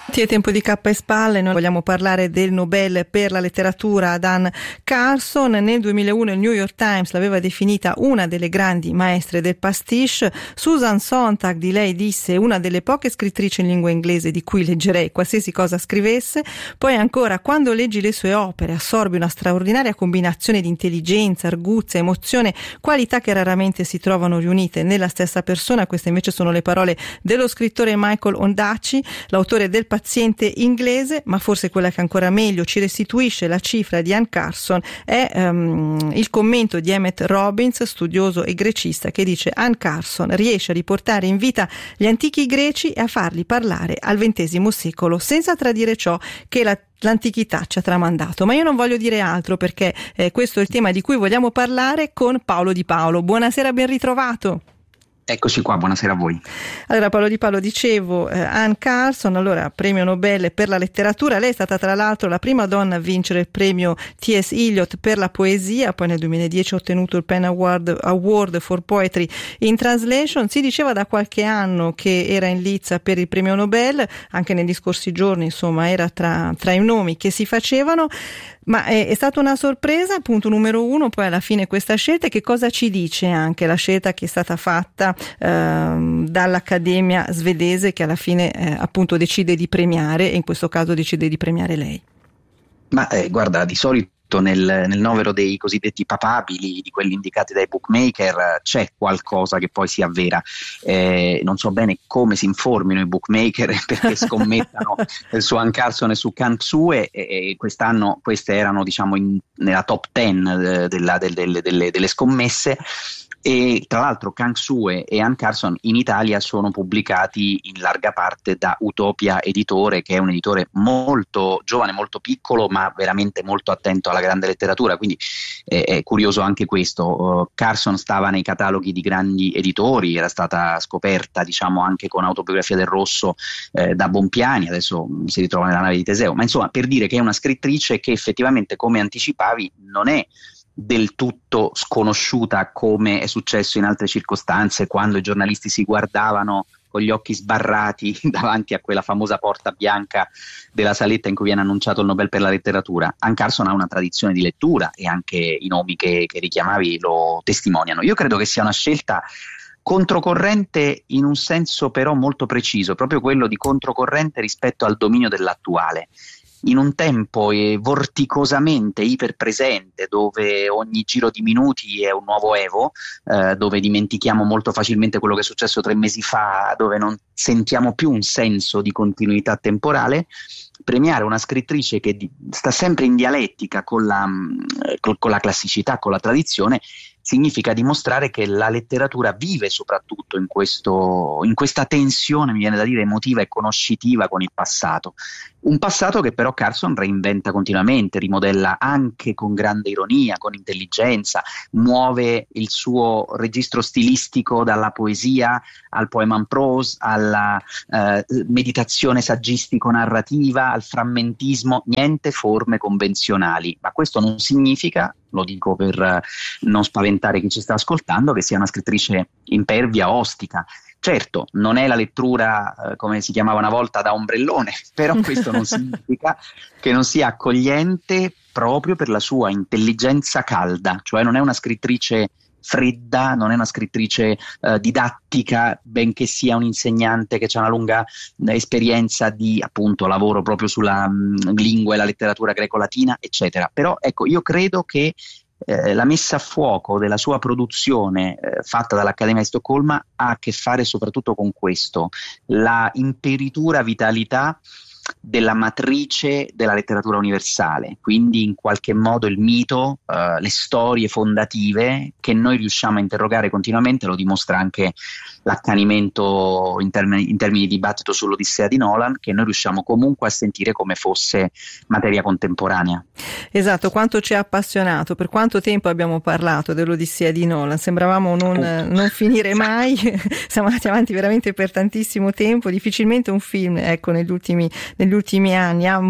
È tempo di cappa e spalle, noi vogliamo parlare del Nobel per la letteratura ad Anne Carson. Nel 2001 il New York Times l'aveva definita una delle grandi maestre del pastiche. Susan Sontag di lei disse: una delle poche scrittrici in lingua inglese di cui leggerei qualsiasi cosa scrivesse. Poi ancora: quando leggi le sue opere assorbi una straordinaria combinazione di intelligenza, arguzia, emozione, qualità che raramente si trovano riunite nella stessa persona. Queste invece sono le parole dello scrittore Michael Ondaatje, l'autore del Paziente inglese, ma forse quella che ancora meglio ci restituisce la cifra di Anne Carson è il commento di Emmett Robbins, studioso e grecista, che dice: Anne Carson riesce a riportare in vita gli antichi greci e a farli parlare al XX secolo, senza tradire ciò che l'antichità ci ha tramandato. Ma io non voglio dire altro, perché questo è il tema di cui vogliamo parlare con Paolo Di Paolo. Buonasera, ben ritrovato. Eccoci qua, buonasera a voi. Allora, Paolo Di Paolo, dicevo, Anne Carson, allora premio Nobel per la letteratura. Lei è stata tra l'altro la prima donna a vincere il premio T.S. Eliot per la poesia, poi nel 2010 ha ottenuto il Penn Award for Poetry in Translation. Si diceva da qualche anno che era in lizza per il premio Nobel, anche negli scorsi giorni, insomma, era tra i nomi che si facevano. Ma è stata una sorpresa, punto numero uno, poi alla fine questa scelta. Che cosa ci dice anche la scelta che è stata fatta dall'Accademia svedese, che alla fine appunto decide di premiare, e in questo caso decide di premiare lei? Ma guarda, di solito nel novero dei cosiddetti papabili, di quelli indicati dai bookmaker, c'è qualcosa che poi si avvera. Non so bene come si informino i bookmaker perché scommettano su Anne Carson e su Kang Sue, e quest'anno queste erano, diciamo, nella top 10 delle scommesse. E tra l'altro Kang Sue e Anne Carson in Italia sono pubblicati in larga parte da Utopia Editore, che è un editore molto giovane, molto piccolo, ma veramente molto attento alla grande letteratura, quindi è curioso anche questo. Carson stava nei cataloghi di grandi editori, era stata scoperta, diciamo, anche con Autobiografia del Rosso da Bompiani, adesso si ritrova nella Nave di Teseo, ma insomma, per dire che è una scrittrice che effettivamente, come anticipavi, non è del tutto sconosciuta come è successo in altre circostanze, quando i giornalisti si guardavano con gli occhi sbarrati davanti a quella famosa porta bianca della saletta in cui viene annunciato il Nobel per la letteratura. Anne Carson ha una tradizione di lettura e anche i nomi che richiamavi lo testimoniano. Io credo che sia una scelta controcorrente in un senso però molto preciso, proprio quello di controcorrente rispetto al dominio dell'attuale. In un tempo vorticosamente iperpresente, dove ogni giro di minuti è un nuovo Evo, dove dimentichiamo molto facilmente quello che è successo 3 mesi fa, dove non sentiamo più un senso di continuità temporale, premiare una scrittrice che sta sempre in dialettica con la classicità, con la tradizione, significa dimostrare che la letteratura vive soprattutto in questa tensione, mi viene da dire, emotiva e conoscitiva con il passato. Un passato che però Carson reinventa continuamente, rimodella anche con grande ironia, con intelligenza, muove il suo registro stilistico dalla poesia al poema en prose, alla meditazione saggistico-narrativa, al frammentismo, niente forme convenzionali. Ma questo non significa, lo dico per non spaventare chi ci sta ascoltando, che sia una scrittrice impervia, ostica. Certo, non è la lettura come si chiamava una volta da ombrellone, però questo non significa che non sia accogliente proprio per la sua intelligenza calda, cioè non è una scrittrice fredda, non è una scrittrice didattica, benché sia un insegnante che ha una lunga esperienza di appunto lavoro proprio sulla lingua e la letteratura greco-latina, eccetera. Però ecco, io credo che la messa a fuoco della sua produzione fatta dall'Accademia di Stoccolma ha a che fare soprattutto con questo, la imperitura vitalità della matrice della letteratura universale, quindi in qualche modo il mito, le storie fondative che noi riusciamo a interrogare continuamente. Lo dimostra anche l'accanimento in termini di dibattito sull'Odissea di Nolan, che noi riusciamo comunque a sentire come fosse materia contemporanea. Esatto, quanto ci ha appassionato, per quanto tempo abbiamo parlato dell'Odissea di Nolan, sembravamo non finire mai, siamo andati avanti veramente per tantissimo tempo, difficilmente un film, ecco, negli ultimi negli ultimi anni ha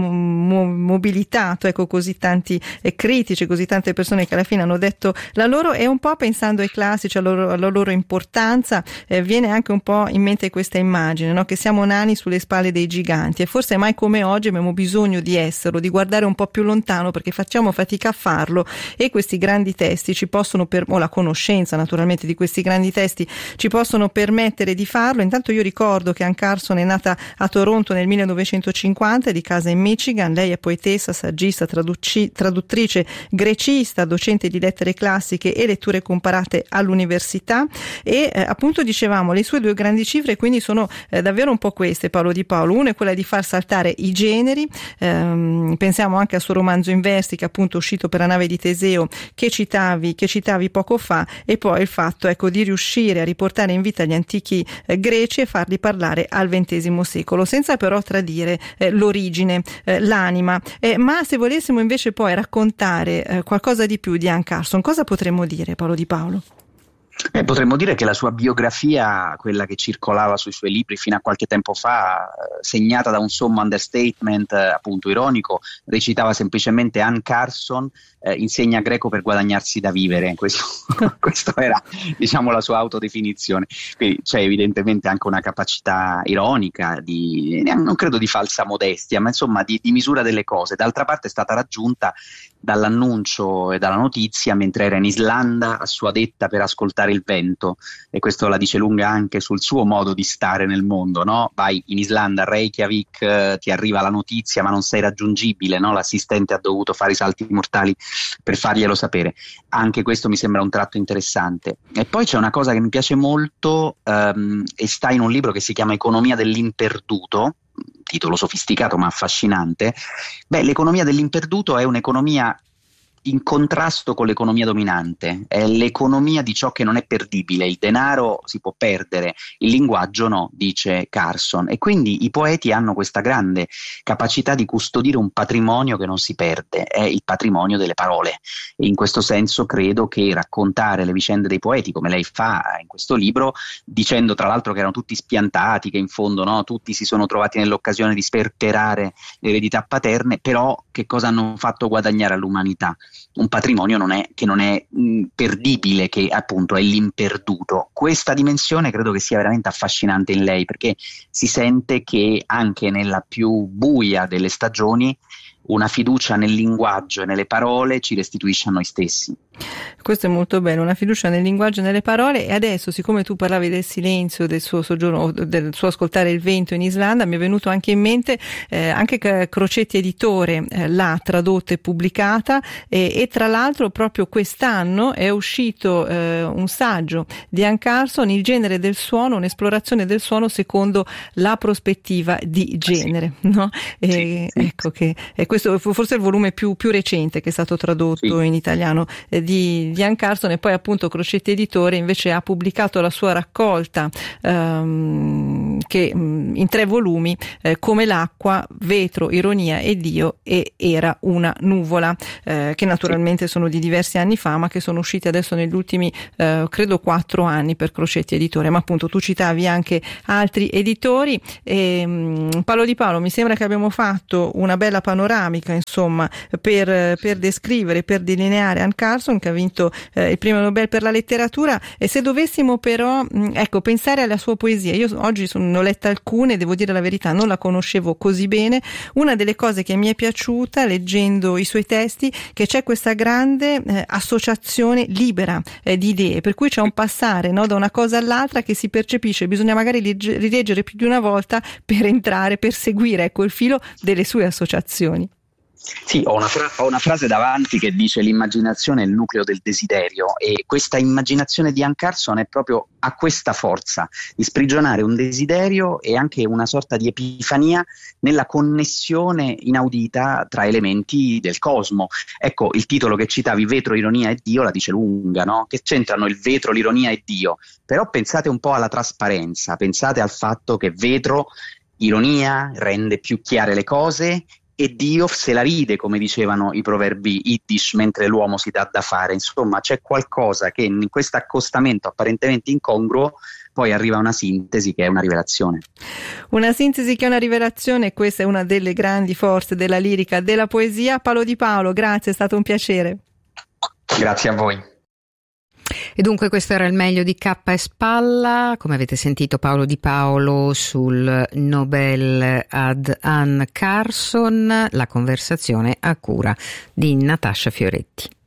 mobilitato, ecco, così tanti critici, così tante persone che alla fine hanno detto la loro, e un po' pensando ai classici, alla loro importanza, viene anche un po' in mente questa immagine, no? Che siamo nani sulle spalle dei giganti, e forse mai come oggi abbiamo bisogno di esserlo, di guardare un po' più lontano, perché facciamo fatica a farlo, e questi grandi testi ci possono o la conoscenza naturalmente di questi grandi testi ci possono permettere di farlo. Intanto io ricordo che Anne Carson è nata a Toronto nel 1950, di casa in Michigan. Lei è poetessa, saggista, traduttrice, grecista, docente di lettere classiche e letture comparate all'università, e appunto dicevamo le sue due grandi cifre quindi sono davvero un po' queste, Paolo Di Paolo. Una è quella di far saltare i generi, pensiamo anche al suo romanzo in versi che appunto è uscito per La nave di Teseo, che citavi poco fa, e poi il fatto, ecco, di riuscire a riportare in vita gli antichi greci e farli parlare al XX secolo, senza però tradire l'origine, l'anima. Ma se volessimo invece poi raccontare qualcosa di più di Anne Carson, cosa potremmo dire, Paolo Di Paolo? Potremmo dire che la sua biografia, quella che circolava sui suoi libri fino a qualche tempo fa, segnata da un sommo understatement appunto ironico, recitava semplicemente Anne Carson insegna greco per guadagnarsi da vivere. Questo era, diciamo, la sua autodefinizione. Quindi c'è evidentemente anche una capacità ironica, non credo di falsa modestia, ma insomma di misura delle cose. D'altra parte è stata raggiunta dall'annuncio e dalla notizia mentre era in Islanda a sua detta per ascoltare il vento, e questo la dice lunga anche sul suo modo di stare nel mondo, no? Vai in Islanda, a Reykjavik, ti arriva la notizia ma non sei raggiungibile, no? L'assistente ha dovuto fare i salti mortali per farglielo sapere. Anche questo mi sembra un tratto interessante. E poi c'è una cosa che mi piace molto, e sta in un libro che si chiama Economia dell'imperduto, titolo sofisticato ma affascinante. L'economia dell'imperduto è un'economia in contrasto con l'economia dominante, è l'economia di ciò che non è perdibile. Il denaro si può perdere, il linguaggio no, dice Carson, e quindi i poeti hanno questa grande capacità di custodire un patrimonio che non si perde, è il patrimonio delle parole, e in questo senso credo che raccontare le vicende dei poeti, come lei fa in questo libro, dicendo tra l'altro che erano tutti spiantati, che in fondo, no, tutti si sono trovati nell'occasione di sperperare l'eredità paterne, però che cosa hanno fatto guadagnare all'umanità? Un patrimonio che non è perdibile, che appunto è l'imperduto. Questa dimensione credo che sia veramente affascinante in lei, perché si sente che anche nella più buia delle stagioni una fiducia nel linguaggio e nelle parole ci restituisce a noi stessi. Questo è molto bello, una fiducia nel linguaggio e nelle parole. E adesso, siccome tu parlavi del silenzio, del suo soggiorno, del suo ascoltare il vento in Islanda, mi è venuto anche in mente anche Crocetti Editore l'ha tradotta e pubblicata, e tra l'altro proprio quest'anno è uscito un saggio di Anne Carson, Il genere del suono, un'esplorazione del suono secondo la prospettiva di genere, no? Ecco che questo forse è il volume più recente che è stato tradotto in italiano di Anne Carson. E poi appunto Crocetti Editore invece ha pubblicato la sua raccolta che in 3 volumi, Come l'acqua, Vetro, Ironia e Dio e Era una nuvola, che naturalmente sono di diversi anni fa, ma che sono usciti adesso negli ultimi credo 4 anni per Crocetti Editore. Ma appunto tu citavi anche altri editori, Paolo Di Paolo, mi sembra che abbiamo fatto una bella panoramica, insomma, per descrivere, per delineare Anne Carson, che ha vinto il premio Nobel per la letteratura. E se dovessimo però pensare alla sua poesia, io oggi ne ho letta alcune, devo dire la verità, non la conoscevo così bene. Una delle cose che mi è piaciuta leggendo i suoi testi, che c'è questa grande associazione libera di idee, per cui c'è un passare, no, da una cosa all'altra che si percepisce, bisogna magari rileggere più di una volta per entrare, per seguire, ecco, il filo delle sue associazioni. Sì, ho una frase davanti che dice: l'immaginazione è il nucleo del desiderio, e questa immaginazione di Anne Carson è proprio a questa forza di sprigionare un desiderio e anche una sorta di epifania nella connessione inaudita tra elementi del cosmo. Ecco, il titolo che citavi, Vetro, Ironia e Dio, la dice lunga, no? Che c'entrano il vetro, l'ironia e Dio? Però pensate un po' alla trasparenza, pensate al fatto che vetro, ironia, rende più chiare le cose, e Dio se la ride, come dicevano i proverbi yiddish, mentre l'uomo si dà da fare. Insomma, c'è qualcosa che in questo accostamento apparentemente incongruo poi arriva una sintesi che è una rivelazione. Una sintesi che è una rivelazione, questa è una delle grandi forze della lirica, della poesia. Paolo Di Paolo, grazie, è stato un piacere. Grazie a voi. E dunque questo era il meglio di K e Spalla, come avete sentito Paolo Di Paolo sul Nobel ad Anne Carson, la conversazione a cura di Natascia Fioretti.